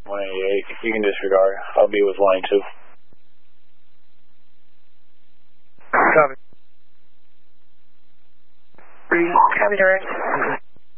188. You can disregard. I'll be with line 2. Copy. Copy, direct.